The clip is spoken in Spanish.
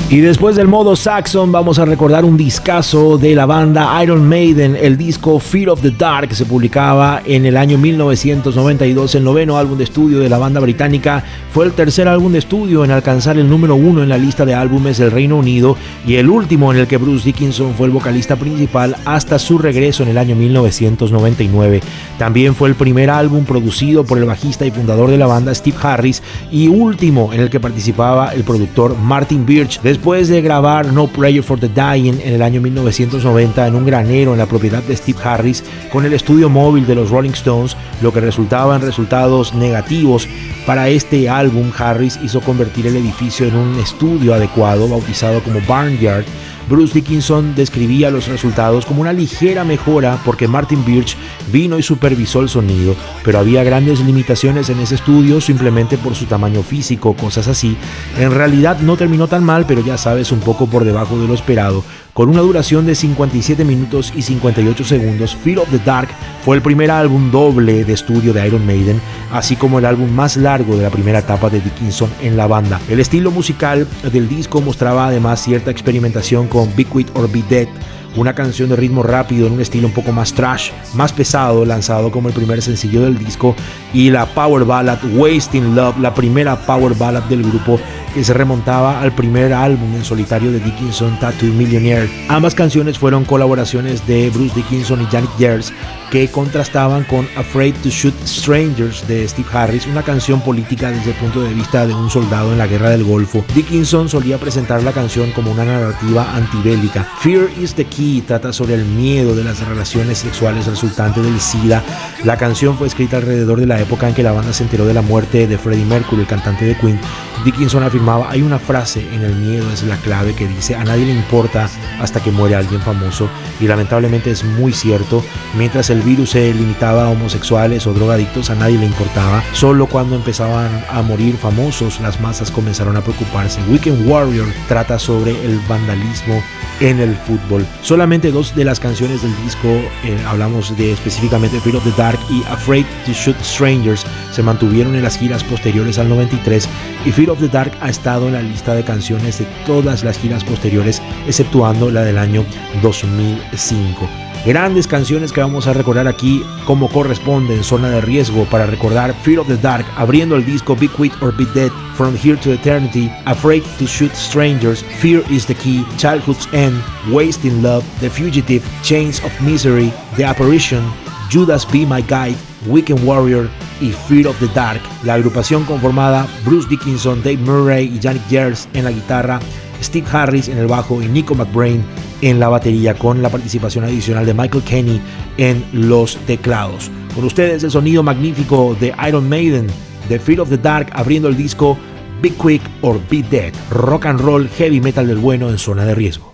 Y después del modo Saxon vamos a recordar un discazo de la banda Iron Maiden. El disco Fear of the Dark se publicaba en el año 1992, el noveno álbum de estudio de la banda británica. Fue el tercer álbum de estudio en alcanzar el número 1 en la lista de álbumes del Reino Unido y el último en el que Bruce Dickinson fue el vocalista principal hasta su regreso en el año 1999. También fue el primer álbum producido por el bajista y fundador de la banda Steve Harris y último en el que participaba el productor Martin Birch. Después de grabar No Prayer for the Dying en el año 1990 en un granero en la propiedad de Steve Harris con el estudio móvil de los Rolling Stones, lo que resultaba en resultados negativos para este álbum, Harris hizo convertir el edificio en un estudio adecuado bautizado como Barnyard. Bruce Dickinson describía los resultados como una ligera mejora porque Martin Birch vino y supervisó el sonido, pero había grandes limitaciones en ese estudio simplemente por su tamaño físico, cosas así. En realidad no terminó tan mal, pero ya sabes, un poco por debajo de lo esperado. Con una duración de 57 minutos y 58 segundos, Fear of the Dark fue el primer álbum doble de estudio de Iron Maiden, así como el álbum más largo de la primera etapa de Dickinson en la banda. El estilo musical del disco mostraba además cierta experimentación con Be Quiet or Be Dead, una canción de ritmo rápido en un estilo un poco más thrash, más pesado, lanzado como el primer sencillo del disco, y la power ballad Wasting Love, la primera power ballad del grupo que se remontaba al primer álbum en solitario de Dickinson, Tattoo Millionaire. Ambas canciones fueron colaboraciones de Bruce Dickinson y Janet Gers que contrastaban con Afraid to Shoot Strangers de Steve Harris, una canción política desde el punto de vista de un soldado en la guerra del Golfo. Dickinson solía presentar la canción como una narrativa antibélica. Fear is the Key trata sobre el miedo de las relaciones sexuales resultantes del SIDA. La canción fue escrita alrededor de la época en que la banda se enteró de la muerte de Freddie Mercury, el cantante de Queen. Dickinson afirmaba: hay una frase en el miedo, es la clave, que dice: a nadie le importa hasta que muere alguien famoso, y lamentablemente es muy cierto. Mientras el virus se limitaba a homosexuales o drogadictos, a nadie le importaba. Solo cuando empezaban a morir famosos, las masas comenzaron a preocuparse. Weekend Warrior trata sobre el vandalismo en el fútbol. Solamente dos de las canciones del disco, hablamos de específicamente Fear of the Dark y Afraid to Shoot Strangers, se mantuvieron en las giras posteriores al 93, y Fear of the Dark ha estado en la lista de canciones de todas las giras posteriores, exceptuando la del año 2005. Grandes canciones que vamos a recordar aquí como corresponde en Zona de Riesgo. Para recordar, Fear of the Dark abriendo el disco Be Quiet or Be Dead, From Here to Eternity, Afraid to Shoot Strangers, Fear is the Key, Childhood's End, Wasting Love, The Fugitive, Chains of Misery, The Apparition, Judas Be My Guide, Weekend Warrior y Fear of the Dark. La agrupación conformada Bruce Dickinson, Dave Murray y Janet Gers en la guitarra, Steve Harris en el bajo y Nico McBrain en la batería, con la participación adicional de Michael Kenny en los teclados. Con ustedes el sonido magnífico de Iron Maiden, de Fear of the Dark, abriendo el disco Be Quiet or Be Dead. Rock and roll, heavy metal del bueno en Zona de Riesgo.